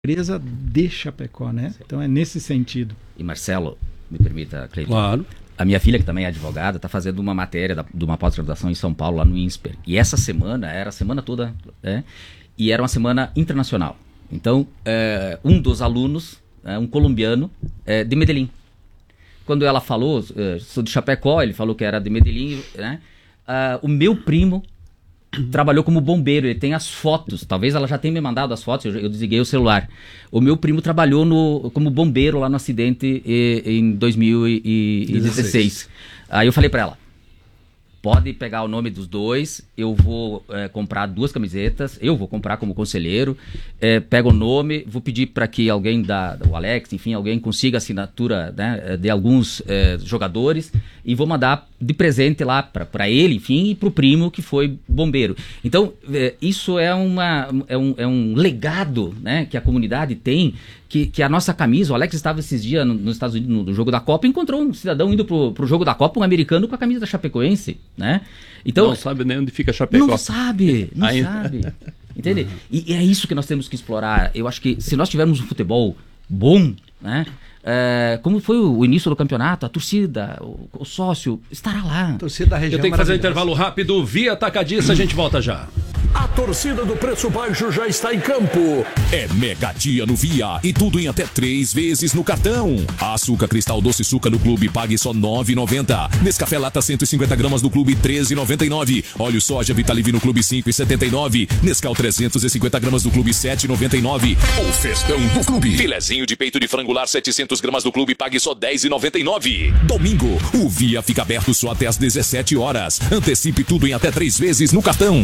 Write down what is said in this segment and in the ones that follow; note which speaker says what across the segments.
Speaker 1: empresa de Chapecó, né? Sim. Então é nesse sentido.
Speaker 2: E Marcelo, me permita, Cleiton.
Speaker 3: Claro.
Speaker 2: A minha filha, que também é advogada, está fazendo uma matéria de uma pós-graduação em São Paulo, lá no INSPER. E essa semana, era a semana toda, e era uma semana internacional. Então, um dos alunos, um colombiano, de Medellín. Quando ela falou, sou de Chapecó, ele falou que era de Medellín, né? O meu primo trabalhou como bombeiro, ele tem as fotos, talvez ela já tenha me mandado as fotos, eu desliguei o celular. O meu primo trabalhou como bombeiro lá no acidente em 2016. Aí eu falei pra ela, pode pegar o nome dos dois, eu vou comprar 2 camisetas, eu vou comprar como conselheiro, pego o nome, vou pedir para que alguém o Alex, enfim, alguém consiga a assinatura, né, de alguns jogadores e vou mandar de presente lá para ele, enfim, e para o primo que foi bombeiro. Então, isso é um legado, né, que a comunidade tem, que a nossa camisa, o Alex estava esses dias nos Estados Unidos, no jogo da Copa, e encontrou um cidadão indo pro jogo da Copa, um americano com a camisa da Chapecoense, né? Então,
Speaker 3: não sabe nem onde fica Chapecó.
Speaker 2: Não sabe. Entende? E é isso que nós temos que explorar. Eu acho que se nós tivermos um futebol bom, né? Como foi o início do campeonato, a torcida, o sócio estará lá.
Speaker 1: A torcida da região.
Speaker 3: Eu tenho que fazer um intervalo rápido, Via Atacadista, a gente volta já.
Speaker 4: A torcida do Preço Baixo já está em campo.
Speaker 5: É mega dia no Via e tudo em até 3 vezes no cartão. Açúcar Cristal Doce Suca no Clube pague só R$ 9,90. Nescafé Lata 150 gramas no Clube R$ 13,99. Óleo soja Vitalive no Clube R$ 5,79. Nescau 350 gramas no Clube R$ 7,99. O festão do Clube. Filezinho de peito de frangular 700 gramas no Clube pague só R$ 10,99. Domingo, o Via fica aberto só até às 17 horas. Antecipe tudo em até 3 vezes no cartão.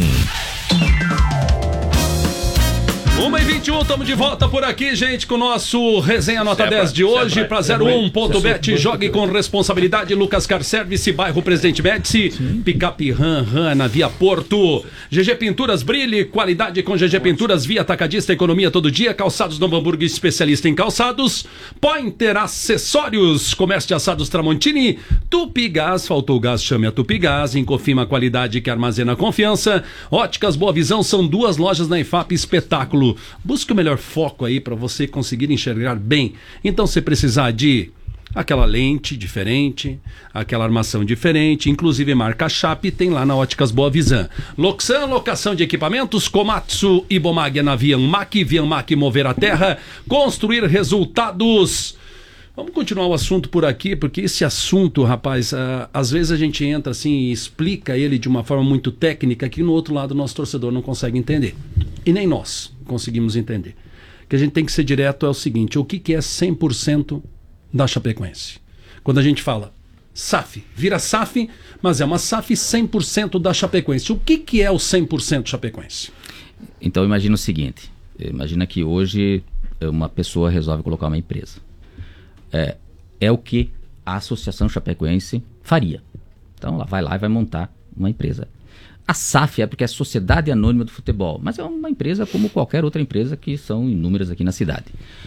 Speaker 3: 1h21, estamos de volta por aqui, gente, com o nosso Resenha Nota 10 de hoje. Para 01.bet, jogue com responsabilidade. Lucas Car Service, bairro Presidente Médici. Picape Ram na Via Porto. GG Pinturas, brilhe, qualidade com GG Pinturas. Via Atacadista, economia todo dia. Calçados Novo Hamburgo, especialista em calçados. Pointer Acessórios, comércio de assados Tramontini. Tupigás, faltou gás, chame a Tupigás. Incofima, qualidade que armazena confiança. Óticas Boa Visão, são 2 lojas na IFAP, espetáculo. Busque o melhor foco aí para você conseguir enxergar bem. Então, se precisar de aquela lente diferente, aquela armação diferente, inclusive marca Chape, tem lá na Óticas Boa Visão. Loxan, locação de equipamentos, Komatsu, Ibomag na Vianmac, Vianmac mover a terra, construir resultados. Vamos continuar o assunto por aqui, porque esse assunto, rapaz, às vezes a gente entra assim e explica ele de uma forma muito técnica que no outro lado o nosso torcedor não consegue entender. E nem nós conseguimos entender. O que a gente tem que ser direto é o seguinte, o que é 100% da Chapecoense? Quando a gente fala SAF, vira SAF, mas é uma SAF 100% da Chapecoense. O que é o 100% Chapecoense?
Speaker 2: Então imagina o seguinte, imagina que hoje uma pessoa resolve colocar uma empresa. É o que a Associação Chapecoense faria. Então ela vai lá e vai montar uma empresa. A SAF é porque é a Sociedade Anônima do Futebol, mas é uma empresa como qualquer outra empresa que são inúmeras aqui na cidade.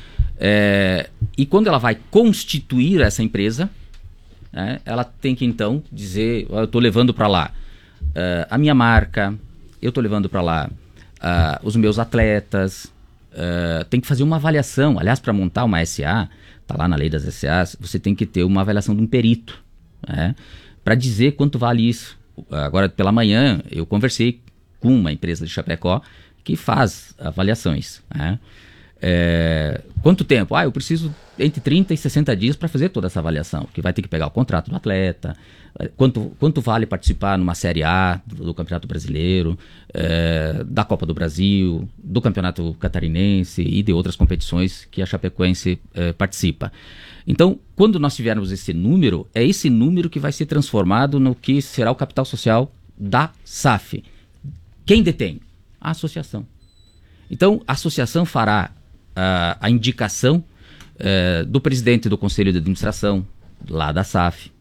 Speaker 2: E quando ela vai constituir essa empresa, ela tem que então dizer, eu estou levando para lá a minha marca, eu estou levando para lá os meus atletas, tem que fazer uma avaliação. Aliás, para montar uma SA, está lá na lei das SAs, você tem que ter uma avaliação de um perito, para dizer quanto vale isso. Agora, pela manhã, eu conversei com uma empresa de Chapecó que faz avaliações. Quanto tempo? Eu preciso entre 30 e 60 dias para fazer toda essa avaliação, porque vai ter que pegar o contrato do atleta, quanto vale participar numa Série A do Campeonato Brasileiro, da Copa do Brasil, do Campeonato Catarinense e de outras competições que a Chapecoense participa. Então, quando nós tivermos esse número, é esse número que vai ser transformado no que será o capital social da SAF. Quem detém? A associação. Então, a associação fará a indicação do presidente do Conselho de Administração, lá da SAF,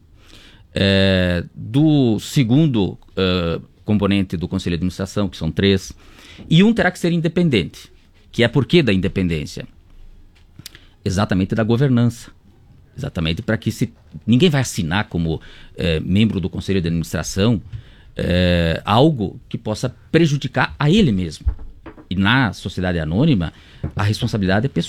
Speaker 2: do segundo componente do Conselho de Administração, que são 3, e um terá que ser independente. Que é por que da independência? Exatamente da governança. Exatamente para que ninguém vai assinar como membro do Conselho de Administração algo que possa prejudicar a ele mesmo. e na sociedade anônima, a responsabilidade é pessoal.